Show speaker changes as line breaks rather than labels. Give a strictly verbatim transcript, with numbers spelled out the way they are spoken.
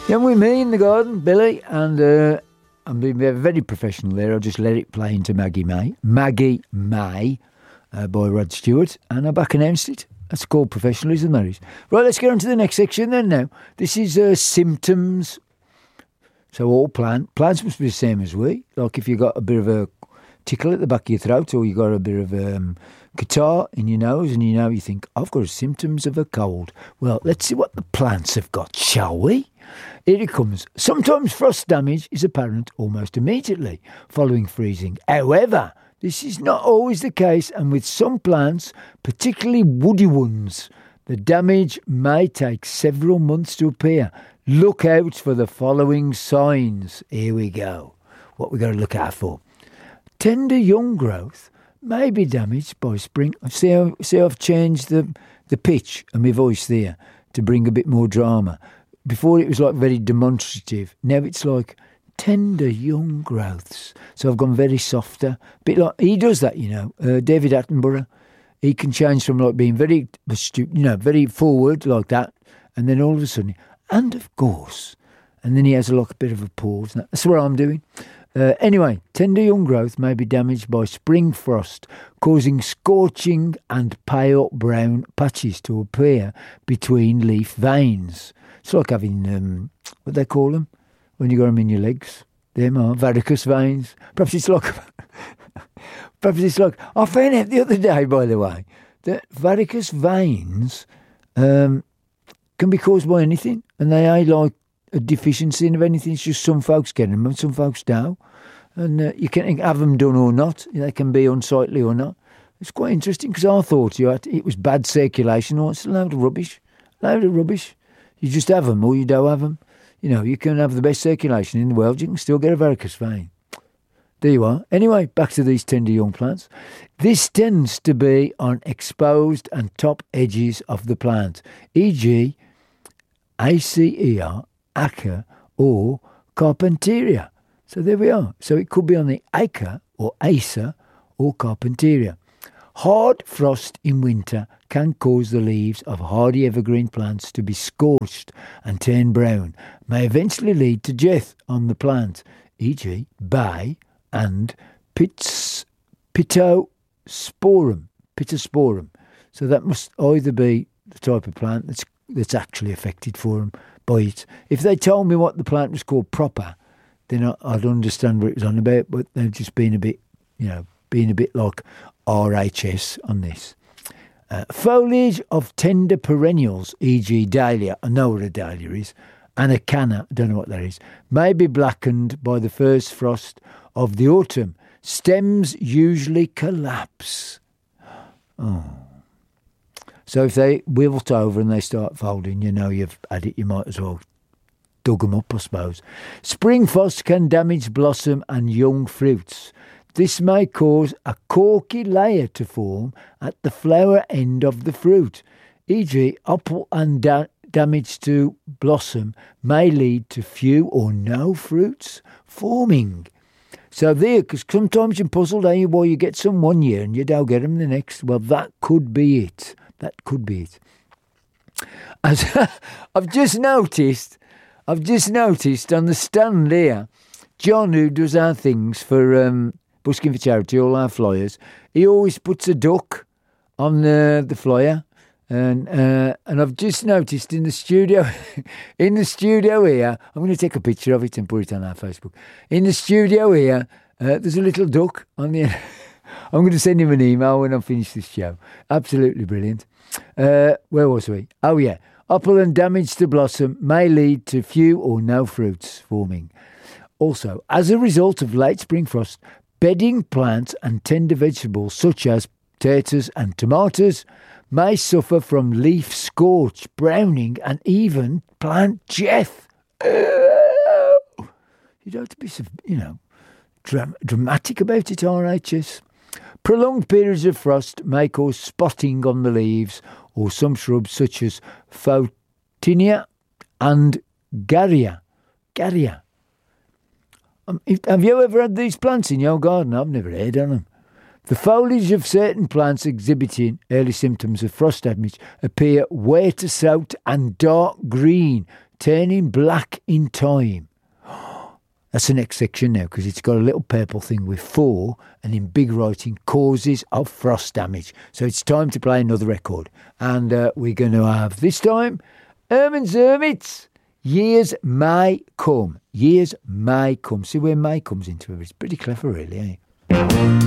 Young with me in the garden, Billy, and uh, I'm being very professional there. I'll just let it play into Maggie May. Maggie May uh, by Rod Stewart, and I back announced it. That's called professionalism, that is. Right, let's get on to the next section then now. This is uh, symptoms. So all plant, plants must be the same as we. Like if you got a bit of a tickle at the back of your throat, or you got a bit of um, catarrh in your nose, and you know, you think, I've got symptoms of a cold. Well, let's see what the plants have got, shall we? Here it comes. Sometimes frost damage is apparent almost immediately following freezing. However, this is not always the case, and with some plants, particularly woody ones, the damage may take several months to appear. Look out for the following signs. Here we go. What we've got to look out for. Tender young growth may be damaged by spring. See how, see how I've changed the, the pitch of my voice there to bring a bit more drama. Before it was like very demonstrative. Now it's like tender young growths. So I've gone very softer. Bit like he does that, you know. Uh, David Attenborough. He can change from like being very, you know, very forward like that, and then all of a sudden, and of course, and then he has a like a bit of a pause. That's what I'm doing. Uh, anyway, tender young growth may be damaged by spring frost, causing scorching and pale brown patches to appear between leaf veins. It's like having, um, what they call them, when you got them in your legs. Them are varicose veins. Perhaps it's like, perhaps it's like, I found out the other day, by the way, that varicose veins um, can be caused by anything, and they are like a deficiency of anything. It's just some folks get them and some folks don't. And uh, you can have them done or not. They can be unsightly or not. It's quite interesting because I thought you had, it was bad circulation. Or it's a load of rubbish. A load of rubbish. You just have them or you don't have them. You know, you can have the best circulation in the world. You can still get a varicose vein. There you are. Anyway, back to these tender young plants. This tends to be on exposed and top edges of the plant, for example, Acer, Acer, or Carpentaria. So there we are. So it could be on the Acer or Acer or Carpentaria. Hard frost in winter can cause the leaves of hardy evergreen plants to be scorched and turn brown, may eventually lead to death on the plant, for example, bay and pits, pittosporum, pittosporum. So that must either be the type of plant that's that's actually affected for them by it. If they told me what the plant was called proper, then I, I'd understand what it was on about, but they've just been a bit, you know, being a bit like R H S on this. Uh, foliage of tender perennials, for example dahlia, I know what a dahlia is, and a canna, I don't know what that is, may be blackened by the first frost of the autumn. Stems usually collapse. Oh. So if they wilt over and they start folding, you know you've had it, you might as well dug them up, I suppose. Spring frost can damage blossom and young fruits. This may cause a corky layer to form at the flower end of the fruit. for example, apple and da- damage to blossom may lead to few or no fruits forming. So there, because sometimes you're puzzled, eh, why you get some one year and you don't get them the next. Well, that could be it. That could be it. As I've just noticed, I've just noticed on the stand there, John, who does our things for um, Busking for Charity, all our flyers, he always puts a duck on the, the flyer. And uh, and I've just noticed in the studio, in the studio here, I'm going to take a picture of it and put it on our Facebook. In the studio here, uh, there's a little duck on the. I'm going to send him an email when I finish this show. Absolutely brilliant. Uh, where was we? Oh yeah, apple and damage to blossom may lead to few or no fruits forming. Also, as a result of late spring frost, bedding plants and tender vegetables such as potatoes and tomatoes may suffer from leaf scorch, browning, and even plant death. You don't have to be, you know, dram- dramatic about it, R H S. Prolonged periods of frost may cause spotting on the leaves or some shrubs such as Photinia and Garrya. Garrya. Um, if, have you ever had these plants in your garden? I've never heard of them. The foliage of certain plants exhibiting early symptoms of frost damage appear wet, soaked and dark green Turning black in time. That's the next section now, because it's got a little purple thing with four, and in big writing, causes of frost damage. So it's time to play another record. And uh, we're going to have, this time, Herman Zermit's Years May Come. Years May Come. See where May comes into it. It's pretty clever, really, eh?